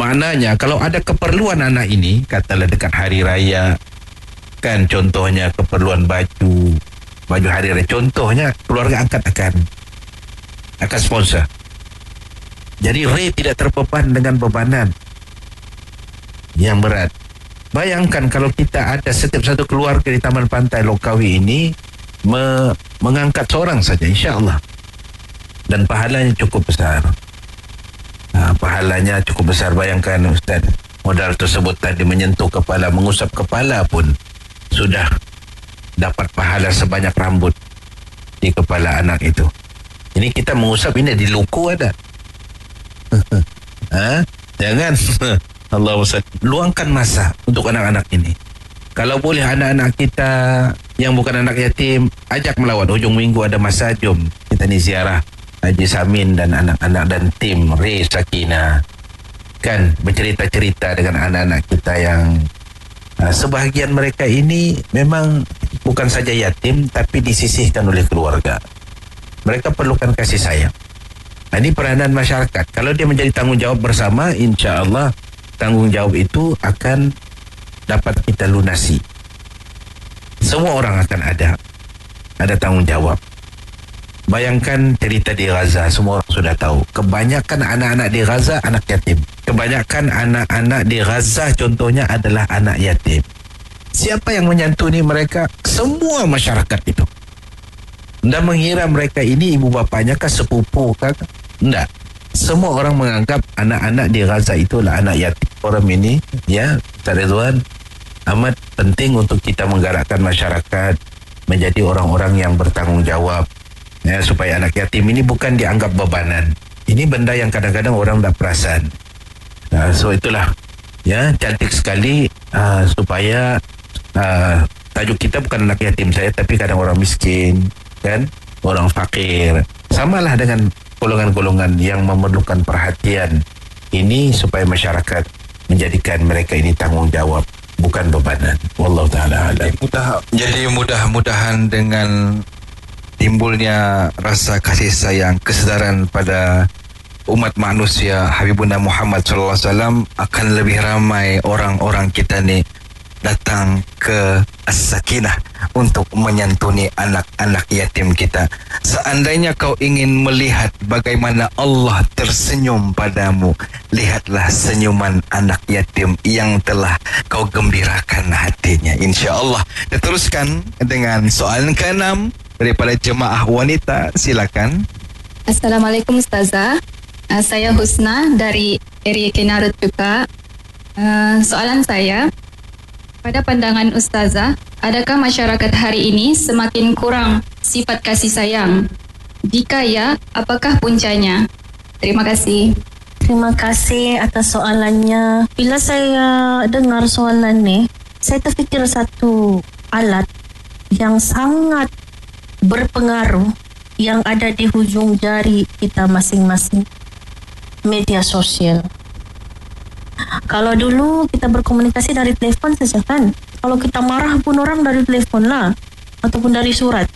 Maknanya kalau ada keperluan anak ini, katalah dekat hari raya, kan contohnya keperluan baju hari raya, contohnya keluarga angkat akan sponsor. Jadi Ray tidak terbeban dengan bebanan yang berat. Bayangkan kalau kita ada setiap satu keluarga di Taman Pantai Lokawi ini mengangkat seorang saja, insya-Allah. Dan pahalanya cukup besar. Pahalanya cukup besar. Bayangkan Ustaz, modal tersebut tadi menyentuh kepala, mengusap kepala pun sudah dapat pahala sebanyak rambut di kepala anak itu. Ini kita mengusap, ini di luku ada. Jangan. Allah Ustaz, luangkan masa untuk anak-anak ini. Kalau boleh anak-anak kita yang bukan anak yatim, ajak melawat. Hujung minggu ada masa, jom kita ni ziarah Haji Samin dan anak-anak dan tim Ray Sakina, kan bercerita-cerita dengan anak-anak kita yang sebahagian mereka ini memang bukan saja yatim tapi disisihkan oleh keluarga. Mereka perlukan kasih sayang. Ini peranan masyarakat. Kalau dia menjadi tanggungjawab bersama, insya-Allah tanggungjawab itu akan dapat kita lunasi. Semua orang akan ada tanggungjawab. Bayangkan cerita di Gaza, semua orang sudah tahu. Kebanyakan anak-anak di Gaza anak yatim. Kebanyakan anak-anak di Gaza contohnya adalah anak yatim. Siapa yang menyantuni mereka? Semua masyarakat itu. Anda mengira mereka ini ibu bapanya kah, sepupu kah? Tidak. Semua orang menganggap anak-anak di Gaza itulah anak yatim. Forum ini, ya, Ustaz Ridwan, amat penting untuk kita menggerakkan masyarakat menjadi orang-orang yang bertanggungjawab. Ya, supaya anak yatim ini bukan dianggap bebanan. Ini benda yang kadang-kadang orang tak perasan. So itulah, ya, cantik sekali supaya tajuk kita bukan anak yatim saya, tapi kadang orang miskin, kan, orang fakir. Samalah dengan golongan-golongan yang memerlukan perhatian ini, supaya masyarakat menjadikan mereka ini tanggungjawab, bukan bebanan. Wallahu ta'ala alam. Jadi mudah-mudahan dengan timbulnya rasa kasih sayang, kesedaran pada umat manusia Habibuna Muhammad sallallahu alaihi wasallam, akan lebih ramai orang-orang kita ni datang ke As-Sakinah untuk menyantuni anak-anak yatim kita. Seandainya kau ingin melihat bagaimana Allah tersenyum padamu, lihatlah senyuman anak yatim yang telah kau gembirakan hatinya, insya-Allah. Kita teruskan dengan soalan ke-6 daripada jemaah wanita. Silakan. Assalamualaikum Ustazah. Saya Husna dari area Kinarut juga. Soalan saya, pada pandangan Ustazah, adakah masyarakat hari ini semakin kurang sifat kasih sayang? Jika ya, apakah puncanya? Terima kasih. Terima kasih atas soalannya. Bila saya dengar soalan ni, saya terfikir satu alat yang sangat berpengaruh yang ada di hujung jari kita masing-masing, media sosial. Kalau dulu kita berkomunikasi dari telepon saja kan, kalau kita marah pun orang dari telepon lah, ataupun dari surat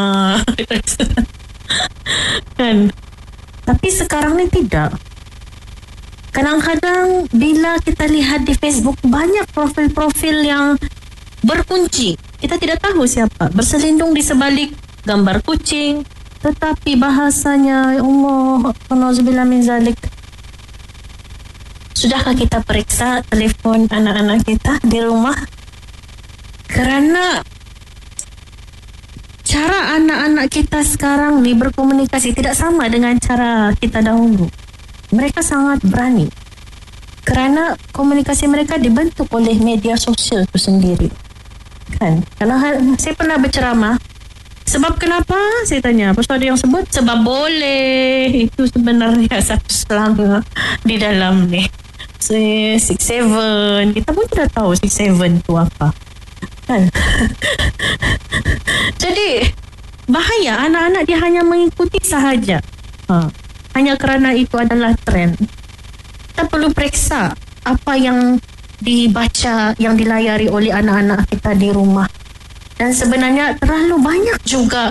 kan. Tapi sekarang ni tidak. Kadang-kadang bila kita lihat di Facebook, banyak profil-profil yang berkunci, kita tidak tahu siapa, berselindung di sebalik gambar kucing, tetapi bahasanya, ya Allah, nauzubillah min zalik. Sudahkah kita periksa telefon anak-anak kita di rumah? Kerana cara anak-anak kita sekarang ni berkomunikasi tidak sama dengan cara kita dahulu. Mereka sangat berani kerana komunikasi mereka dibentuk oleh media sosial itu sendiri, kan? Kalau saya pernah berceramah, sebab kenapa? Saya tanya, pasal ada yang sebut sebab boleh. Itu sebenarnya satu slang di dalam ni. 6-7, kita pun tidak tahu 6-7 itu apa, kan? Jadi bahaya, anak-anak dia hanya mengikuti sahaja, hanya kerana itu adalah trend. Kita perlu periksa apa yang dibaca, yang dilayari oleh anak-anak kita di rumah. Dan sebenarnya terlalu banyak juga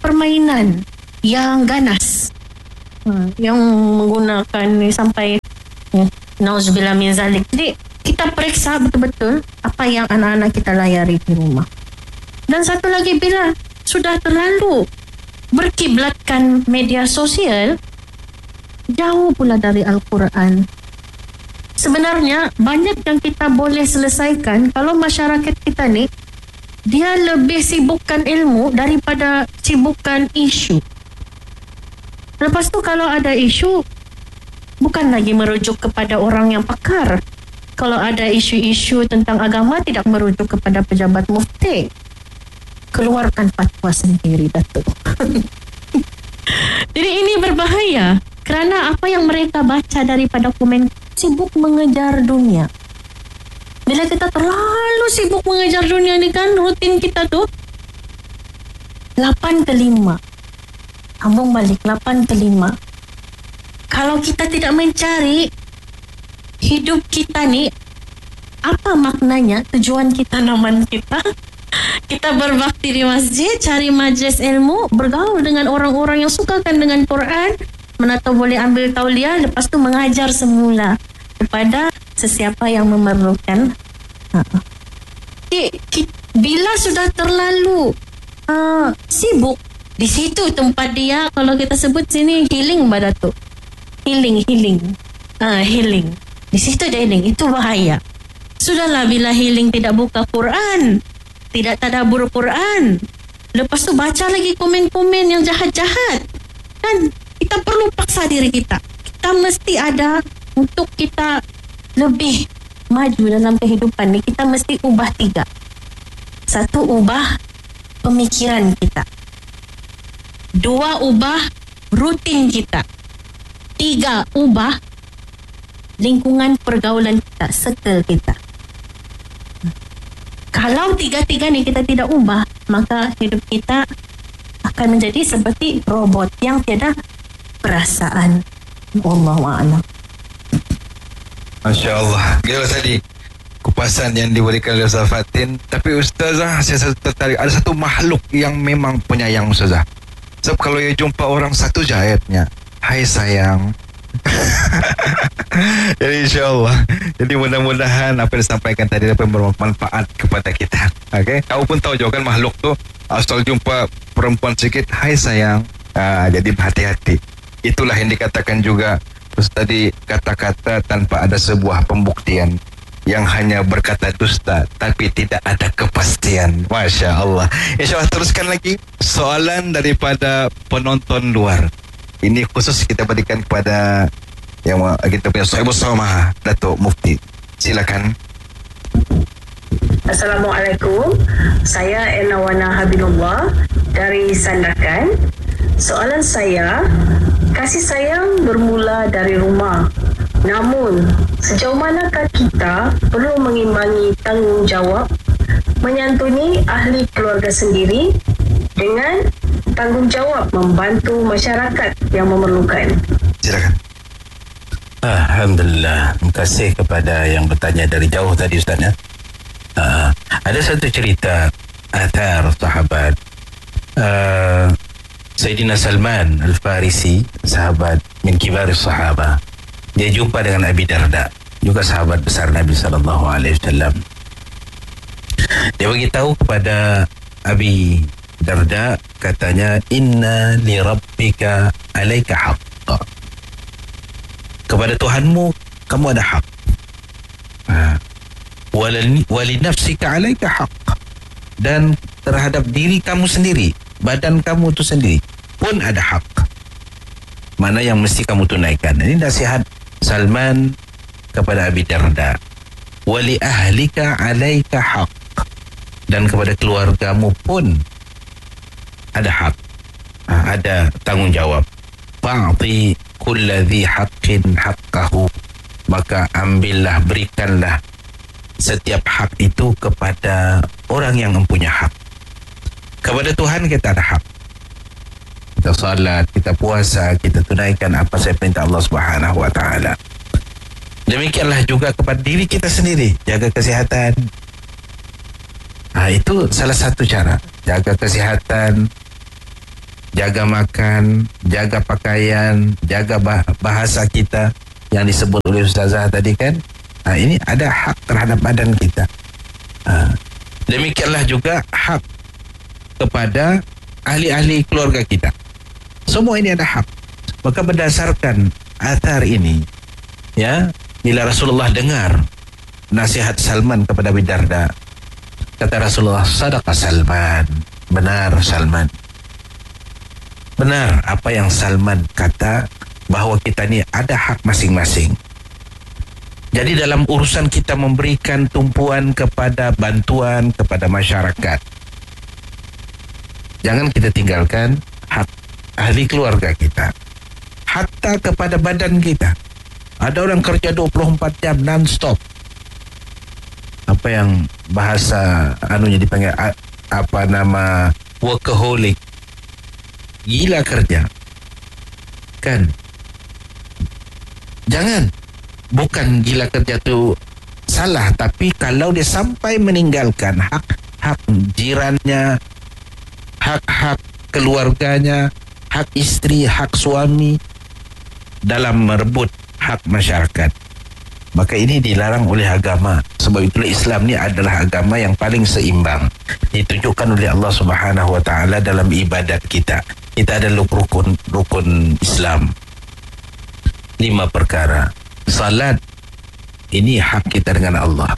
permainan-permainan yang ganas, yang menggunakan sampai Nauzubillah min zalik. Jadi kita periksa betul-betul apa yang anak-anak kita layari di rumah. Dan satu lagi, bila sudah terlalu berkiblatkan media sosial, jauh pula dari Al-Quran. Sebenarnya banyak yang kita boleh selesaikan kalau masyarakat kita ni dia lebih sibukkan ilmu daripada sibukkan isu. Lepas tu kalau ada isu, bukan lagi merujuk kepada orang yang pakar. Kalau ada isu-isu tentang agama, tidak merujuk kepada pejabat mufti. Keluarkan fatwa sendiri, Datuk. Jadi ini berbahaya kerana apa yang mereka baca daripada komen, sibuk mengejar dunia. Bila kita terlalu sibuk mengejar dunia ni kan, rutin kita tu 8 ke 5. Sambung balik 8 ke 5. Kalau kita tidak mencari hidup kita ni, apa maknanya, tujuan kita, naman kita, kita berbakti di masjid, cari majlis ilmu, bergaul dengan orang-orang yang sukakan dengan Quran, mana tahu boleh ambil tauliah, lepas tu mengajar semula kepada sesiapa yang memerlukan. Bila sudah terlalu sibuk, di situ tempat dia, kalau kita sebut sini healing, Mbak Datuk. Healing. Healing. Di situ dia healing. Itu bahaya. Sudahlah bila healing tidak buka Quran, tidak tadabbur Quran, lepas tu baca lagi komen-komen yang jahat-jahat. Kan kita perlu paksa diri kita. Kita mesti ada, untuk kita lebih maju dalam kehidupan ni, kita mesti ubah 3. 1, ubah pemikiran kita. 2, ubah rutin kita. 3, ubah lingkungan pergaulan kita, circle kita. Kalau 3 ni kita tidak ubah, maka hidup kita akan menjadi seperti robot yang tiada perasaan. Wallahu a'lam. Masya Allah. Gila tadi kupasan yang diberikan oleh Ustaz Fatin. Tapi Ustazah, saya tertarik. Ada satu makhluk yang memang penyayang Ustazah. Sebab kalau ia jumpa orang, satu je ayatnya, hai sayang. Jadi insyaAllah, jadi mudah-mudahan apa yang disampaikan tadi dapat bermanfaat kepada kita. Okay? Kau pun tahu juga kan makhluk tu, asal jumpa perempuan sikit, hai sayang. Jadi berhati-hati. Itulah yang dikatakan juga terus tadi, kata-kata tanpa ada sebuah pembuktian, yang hanya berkata dusta tapi tidak ada kepastian. Masya Allah. InsyaAllah teruskan lagi soalan daripada penonton luar. Ini khusus kita berikan kepada yang kita punya Sahibul Sama, Datuk Mufti. Silakan. Assalamualaikum. Saya Enawana Habibullah dari Sandakan. Soalan saya, kasih sayang bermula dari rumah. Namun, sejauh manakah kita perlu mengimbangi tanggungjawab menyantuni ahli keluarga sendiri dengan tanggungjawab membantu masyarakat yang memerlukan? Silakan. Alhamdulillah. Terima kasih kepada yang bertanya dari jauh tadi Ustaz ya. Ada satu cerita athar sahabat Sayyidina Salman Al-Farisi, sahabat min kibaris sahabah. Dia jumpa dengan Abi Darda, juga sahabat besar Nabi SAW. Dia beritahu kepada Abi Darda, katanya, inna li rabbika alaika haqqa. Kepada Tuhanmu kamu ada hak. Wali nafsika alaika haqq. Dan terhadap diri kamu sendiri, badan kamu itu sendiri pun ada hak. Mana yang mesti kamu tunaikan. Ini nasihat Salman kepada Abi Darda. Wali ahlika alaika haqq. Dan kepada keluargamu pun ada hak, ada tanggungjawab. Fa'ti kulladhi haqqin haqqahu. Maka ambillah, berikanlah setiap hak itu kepada orang yang mempunyai hak. Kepada Tuhan kita ada hak. Kita salat, kita puasa, kita tunaikan apa sahaja perintah Allah Subhanahu wa taala. Demikianlah juga kepada diri kita sendiri, jaga kesihatan. Itu salah satu cara. Jaga kesihatan, jaga makan, jaga pakaian, jaga bahasa kita. yang disebut oleh Ustazah tadi kan, ini ada hak terhadap badan kita. Demikianlah juga hak kepada ahli-ahli keluarga kita. Semua ini ada hak. Maka berdasarkan athar ini, ya, bila Rasulullah dengar nasihat Salman kepada Abi Darda, kata Rasulullah, sadaqa Salman, benar Salman. Benar apa yang Salman kata, bahawa kita ni ada hak masing-masing. Jadi dalam urusan kita memberikan tumpuan kepada bantuan kepada masyarakat, jangan kita tinggalkan hak ahli keluarga kita. Hatta kepada badan kita. Ada orang kerja 24 jam non-stop. Apa yang bahasa dipanggil workaholic. Gila kerja. Kan? Jangan. Bukan gila kerja tu salah, tapi kalau dia sampai meninggalkan hak-hak jirannya, hak-hak keluarganya, hak istri, hak suami dalam merebut hak masyarakat, maka ini dilarang oleh agama. Sebab itulah Islam ni adalah agama yang paling seimbang, ditunjukkan oleh Allah Subhanahu Wa Taala dalam ibadat kita. Kita ada rukun Islam 5 perkara. Salat, ini hak kita dengan Allah.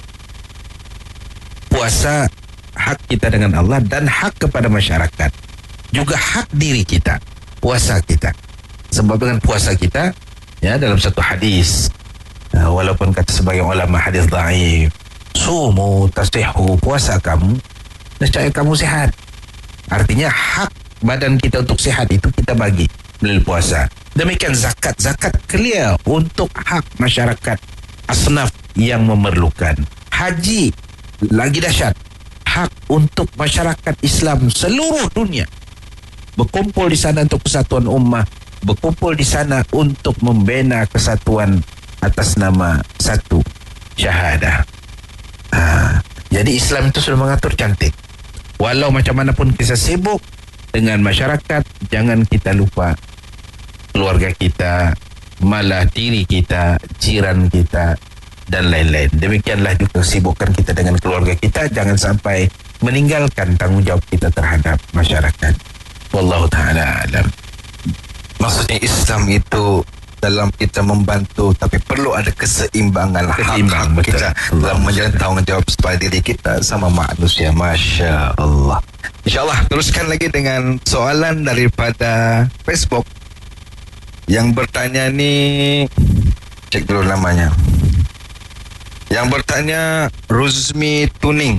Puasa, hak kita dengan Allah dan hak kepada masyarakat. Juga hak diri kita, puasa kita. Sebab dengan puasa kita, ya, dalam satu hadis, walaupun kata sebagai ulama hadis dhaif, sumu tasihhu, puasa kamu, nescaya kamu sehat. Artinya hak badan kita untuk sehat itu kita bagi melalui puasa. Demikian zakat clear untuk hak masyarakat asnaf yang memerlukan. Haji lagi dahsyat, hak untuk masyarakat Islam seluruh dunia. Berkumpul di sana untuk kesatuan ummah, berkumpul di sana untuk membina kesatuan atas nama satu syahadah. Jadi Islam itu sudah mengatur cantik. Walau macam mana pun kita sibuk dengan masyarakat, jangan kita lupa keluarga kita, malah diri kita, jiran kita, dan lain-lain. Demikianlah juga sibukkan kita dengan keluarga kita, jangan sampai meninggalkan tanggungjawab kita terhadap masyarakat. Wallahu ta'ala alam. Maksudnya Islam itu dalam kita membantu, tapi perlu ada keseimbangan hak kita dalam menjalani tanggungjawab pada diri kita sama manusia. Masya Allah. InsyaAllah teruskan lagi dengan soalan daripada Facebook. Yang bertanya ni, cek dulu namanya. Yang bertanya Ruzmi Tuning.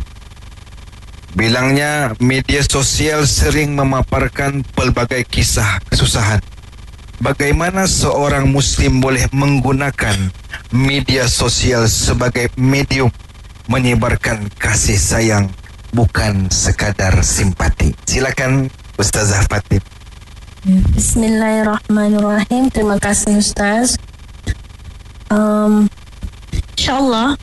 Bilangnya media sosial sering memaparkan pelbagai kisah kesusahan. Bagaimana seorang Muslim boleh menggunakan media sosial sebagai medium menyebarkan kasih sayang, bukan sekadar simpati? Silakan Ustazah Fatin. Bismillahirrahmanirrahim. Terima kasih Ustaz. InsyaAllah,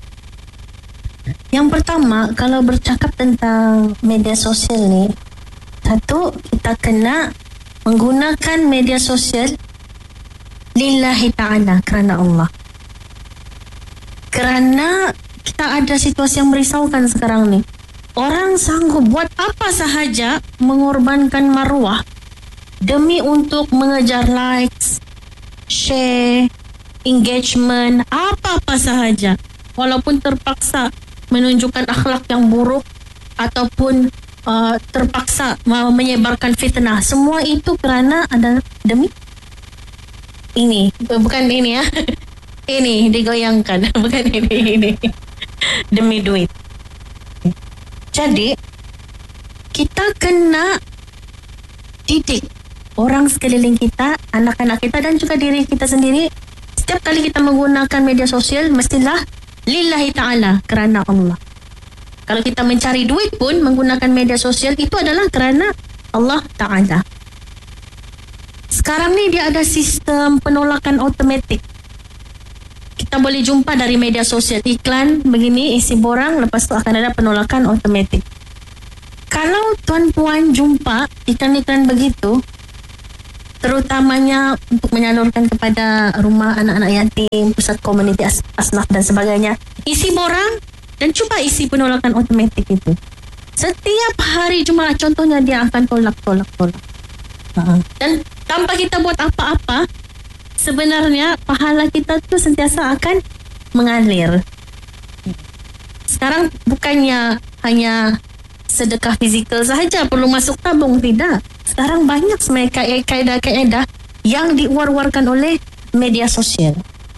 yang pertama, kalau bercakap tentang media sosial ni, satu, kita kena menggunakan media sosial lillahi ta'ala, kerana Allah. Kerana kita ada situasi yang merisaukan sekarang ni. Orang sanggup buat apa sahaja, mengorbankan maruah demi untuk mengejar likes, share, engagement, apa-apa sahaja, walaupun terpaksa menunjukkan akhlak yang buruk ataupun terpaksa menyebarkan fitnah. Semua itu kerana ada demi ini, bukan ini ya. Ini digoyangkan, bukan ini demi duit. Jadi kita kena didik orang sekeliling kita, anak-anak kita dan juga diri kita sendiri. Setiap kali kita menggunakan media sosial, mestilah lillahi ta'ala, kerana Allah. Kalau kita mencari duit pun menggunakan media sosial, itu adalah kerana Allah Ta'ala. Sekarang ni dia ada sistem penolakan automatik. Kita boleh jumpa dari media sosial iklan begini, isi borang, lepas tu akan ada penolakan automatik. Kalau tuan-puan jumpa iklan-iklan begitu, terutamanya untuk menyalurkan kepada rumah anak-anak yatim, pusat komuniti asnaf dan sebagainya. Isi borang dan cuba isi penolakan automatik itu. Setiap hari Jumaat contohnya dia akan tolak. Dan tanpa kita buat apa-apa, sebenarnya pahala kita tu sentiasa akan mengalir. Sekarang bukannya hanya sedekah fizikal sahaja perlu masuk tabung, tidak. Sekarang banyak sebenarnya kaedah-kaedah yang diwar-warkan oleh media sosial.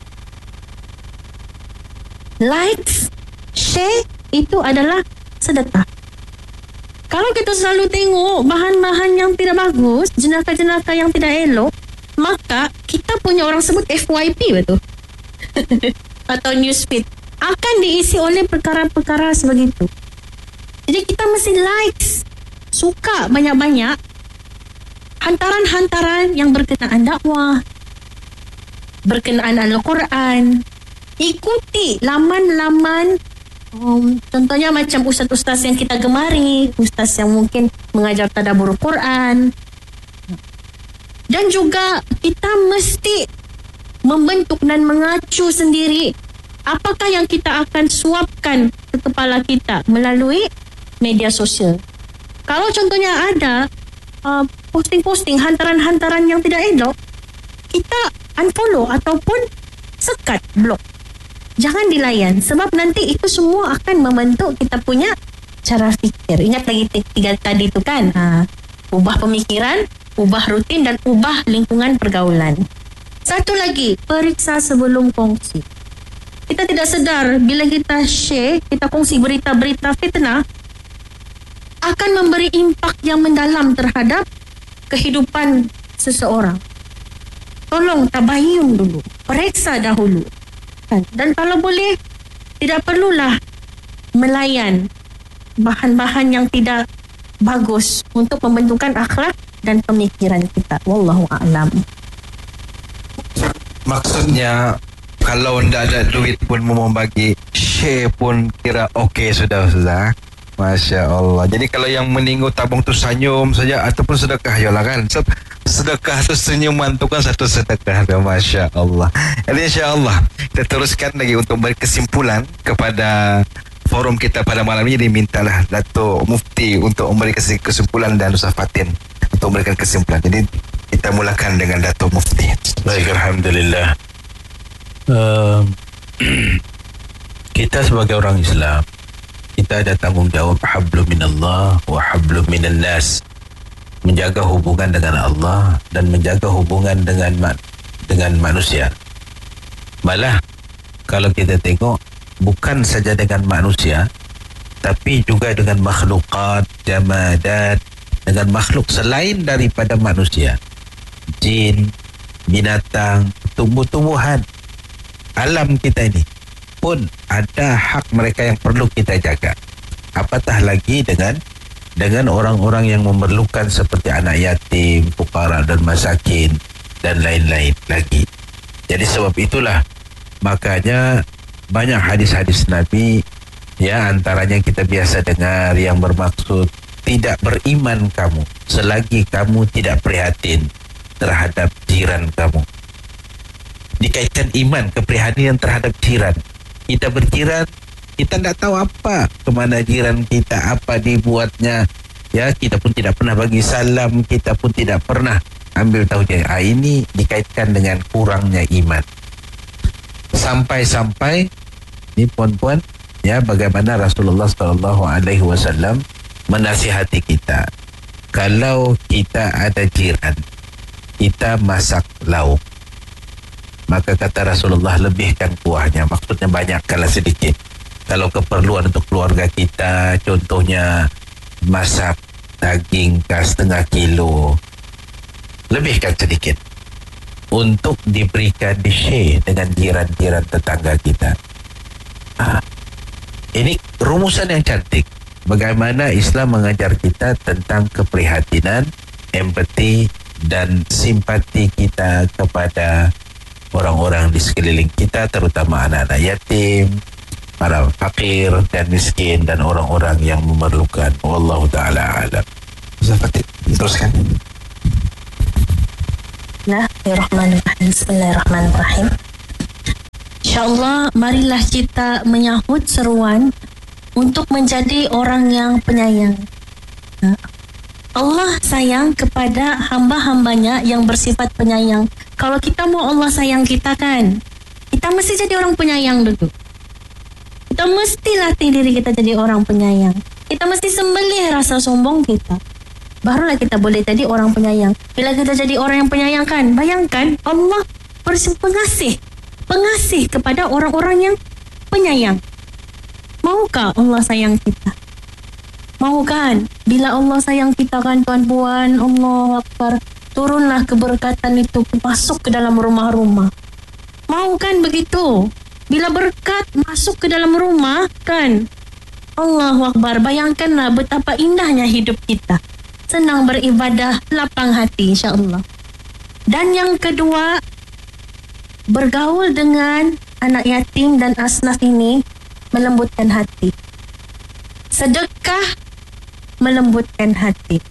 Likes, share itu adalah sedekah. Kalau kita selalu tengok bahan-bahan yang tidak bagus, jenaka-jenaka yang tidak elok, maka kita punya orang sebut FYP betul. Atau newsfeed akan diisi oleh perkara-perkara sebegitu. Jadi kita mesti likes, suka banyak-banyak hantaran-hantaran yang berkenaan dakwah, berkenaan Al-Quran. Ikuti laman-laman, contohnya macam ustaz-ustaz yang kita gemari, ustaz yang mungkin mengajar tadabbur Quran. Dan juga kita mesti membentuk dan mengacu sendiri apakah yang kita akan suapkan ke kepala kita melalui media sosial. Kalau contohnya ada posting-posting hantaran-hantaran yang tidak elok, kita unfollow ataupun sekat, blok. Jangan dilayan, sebab nanti itu semua akan membentuk kita punya cara fikir. Ingat lagi tiga tadi itu kan, ubah pemikiran, ubah rutin dan ubah lingkungan pergaulan. Satu lagi, periksa sebelum kongsi. Kita tidak sedar bila kita share, kita kongsi berita-berita fitnah, akan memberi impak yang mendalam terhadap kehidupan seseorang. Tolong tabayun dulu, periksa dahulu. Dan kalau boleh, tidak perlulah melayan bahan-bahan yang tidak bagus untuk membentukkan akhlak dan pemikiran kita. Wallahu a'lam. Maksudnya kalau tidak ada duit pun mau membagi, share pun kira okey sudah. Masya Allah. Jadi kalau yang meninggal tabung tu senyum saja ataupun sedekah yalah kan. Sedekah tu senyuman tu kan satu sedekah. Masya Allah. Jadi insya Allah kita teruskan lagi untuk beri kesimpulan kepada forum kita pada malam ini. Dimintalah Dato' Mufti untuk memberi kesimpulan dan Ustaz Fatin untuk memberikan kesimpulan. Jadi kita mulakan dengan Dato' Mufti. Baik, Alhamdulillah. Kita sebagai orang Islam, kita ada tanggungjawab hablum minallah wa hablum minan nas, menjaga hubungan dengan Allah dan menjaga hubungan dengan manusia. Malah kalau kita tengok, bukan saja dengan manusia, tapi juga dengan makhlukat, jamadat, dengan makhluk selain daripada manusia, jin, binatang, tumbuh-tumbuhan, alam kita ini pun ada hak mereka yang perlu kita jaga. Apatah lagi dengan orang-orang yang memerlukan seperti anak yatim, fuqara dan masakin dan lain-lain lagi. Jadi sebab itulah makanya banyak hadis-hadis Nabi, ya, antaranya kita biasa dengar yang bermaksud tidak beriman kamu selagi kamu tidak prihatin terhadap jiran kamu. Dikaitkan iman, keprihatinan terhadap jiran. Kita berjiran, kita tidak tahu apa kemana jiran kita, apa dibuatnya, ya, kita pun tidak pernah bagi salam, kita pun tidak pernah ambil tahu dia. Ini dikaitkan dengan kurangnya iman. Sampai-sampai ni puan-puan, ya, bagaimana Rasulullah SAW menasihati kita. Kalau kita ada jiran, kita masak lauk, maka kata Rasulullah, lebihkan kuahnya. Maksudnya banyakkanlah sedikit. Kalau keperluan untuk keluarga kita, contohnya masak daging setengah kilo, lebihkan sedikit untuk diberikan, di-share dengan jiran-jiran tetangga kita. Ini rumusan yang cantik. Bagaimana Islam mengajar kita tentang keprihatinan, empati dan simpati kita kepada orang-orang di sekeliling kita, terutama anak-anak yatim, para fakir dan miskin dan orang-orang yang memerlukan. Wallahu ta'ala alam. Ustaz Fatin, teruskan. Bismillahirrahmanirrahim. InsyaAllah, marilah kita menyahut seruan untuk menjadi orang yang penyayang. Allah sayang kepada hamba-hambanya yang bersifat penyayang. Kalau kita mau Allah sayang kita kan, kita mesti jadi orang penyayang dulu. Kita mesti latih diri kita jadi orang penyayang. Kita mesti sembelih rasa sombong kita. Barulah kita boleh jadi orang penyayang. Bila kita jadi orang yang penyayang kan, bayangkan Allah pengasih kepada orang-orang yang penyayang. Maukah Allah sayang kita? Mau kan? Bila Allah sayang kita kan tuan-puan, Allah Akbar, turunlah keberkatan itu masuk ke dalam rumah-rumah. Mau kan begitu? Bila berkat masuk ke dalam rumah kan, Allahu Akbar, bayangkanlah betapa indahnya hidup kita. Senang beribadah, lapang hati insya-Allah. Dan yang kedua, bergaul dengan anak yatim dan asnaf ini melembutkan hati. Sedekah melembutkan hati.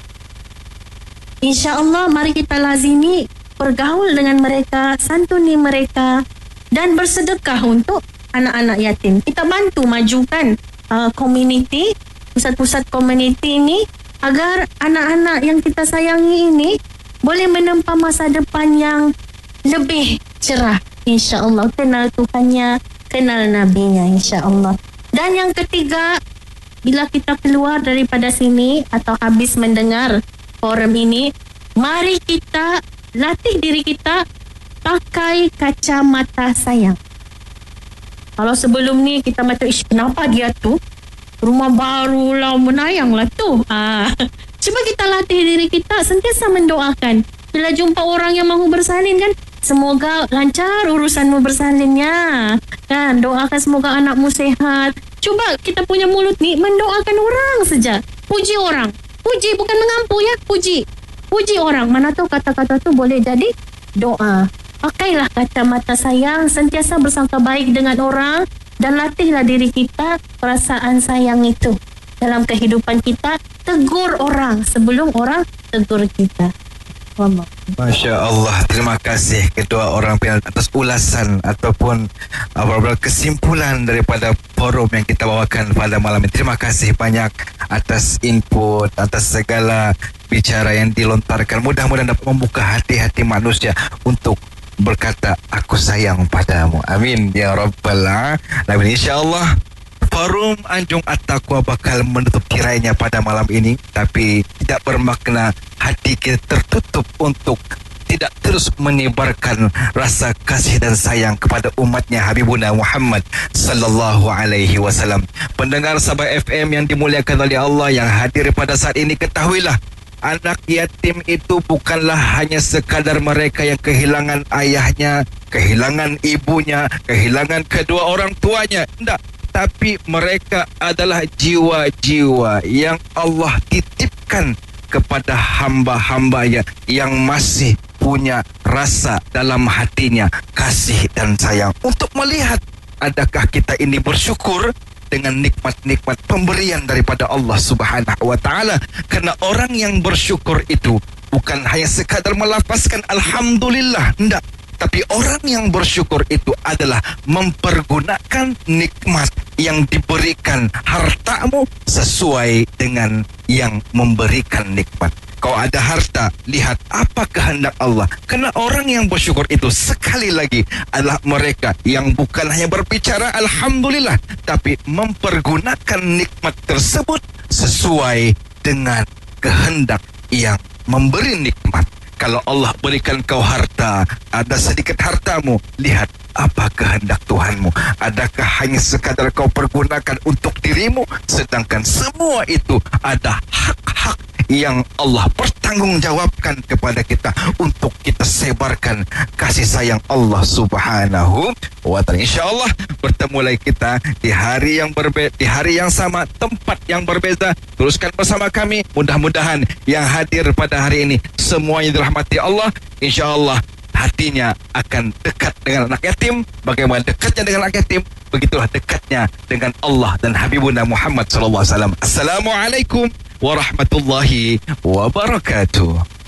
InsyaAllah mari kita lazimi bergaul dengan mereka, santuni mereka dan bersedekah untuk anak-anak yatim. Kita bantu majukan community, pusat-pusat community ini agar anak-anak yang kita sayangi ini boleh menempa masa depan yang lebih cerah. InsyaAllah kenal Tuhannya, kenal Nabinya insyaAllah. Dan yang ketiga, bila kita keluar daripada sini atau habis mendengar forum ini, mari kita latih diri kita pakai kacamata sayang. Kalau sebelum ni kita macam, kenapa dia tu rumah baru lah, menayang lah tu. Cuba kita latih diri kita sentiasa mendoakan. Bila jumpa orang yang mahu bersalin kan, semoga lancar urusanmu bersalinnya kan, doakan semoga anakmu sehat. Cuba kita punya mulut ni mendoakan orang saja. Puji orang. Puji bukan mengampu ya, puji. Puji orang. Mana tahu kata-kata tu boleh jadi doa. Pakailah kacamata sayang, sentiasa bersangka baik dengan orang dan latihlah diri kita perasaan sayang itu dalam kehidupan kita. Tegur orang sebelum orang tegur kita. Allah. Masya Allah, terima kasih kedua orang pilihan atas ulasan ataupun kesimpulan daripada forum yang kita bawakan pada malam ini. Terima kasih banyak atas input, atas segala bicara yang dilontarkan. Mudah-mudahan dapat membuka hati-hati manusia untuk berkata, aku sayang padamu. Amin ya Rabbal Alamin. InsyaAllah forum Anjung At-Taqwa bakal menutup tirainya pada malam ini, tapi tidak bermakna hati kita tertutup untuk tidak terus menyebarkan rasa kasih dan sayang kepada umatnya Habibuna Muhammad sallallahu alaihi wasallam. Pendengar Sabah FM yang dimuliakan oleh Allah yang hadir pada saat ini, ketahuilah anak yatim itu bukanlah hanya sekadar mereka yang kehilangan ayahnya, kehilangan ibunya, kehilangan kedua orang tuanya. Tidak. Tapi mereka adalah jiwa-jiwa yang Allah titipkan kepada hamba-hambanya yang masih punya rasa dalam hatinya kasih dan sayang, untuk melihat adakah kita ini bersyukur dengan nikmat-nikmat pemberian daripada Allah Subhanahu wa taala. Karena orang yang bersyukur itu bukan hanya sekadar melafazkan alhamdulillah, tidak. Tapi orang yang bersyukur itu adalah mempergunakan nikmat yang diberikan hartamu sesuai dengan yang memberikan nikmat. Kau ada harta, lihat apa kehendak Allah. Karena orang yang bersyukur itu sekali lagi adalah mereka yang bukan hanya berbicara alhamdulillah, tapi mempergunakan nikmat tersebut sesuai dengan kehendak yang memberi nikmat. Kalau Allah berikan kau harta, ada sedikit hartamu, lihat apa kehendak Tuhanmu. Adakah hanya sekadar kau pergunakan untuk dirimu, sedangkan semua itu ada hak-hak yang Allah pertanggungjawabkan kepada kita untuk kita sebarkan kasih sayang Allah Subhanahu wa taala. InsyaAllah bertemu lagi kita di hari yang di hari yang sama, tempat yang berbeza. Teruskan bersama kami. Mudah-mudahan yang hadir pada hari ini semuanya dirahmati Allah. InsyaAllah hatinya akan dekat dengan anak yatim. Bagaimana dekatnya dengan anak yatim, begitulah dekatnya dengan Allah dan Habibuna Muhammad sallallahu alaihi wasallam. Assalamualaikum warahmatullahi wabarakatuh.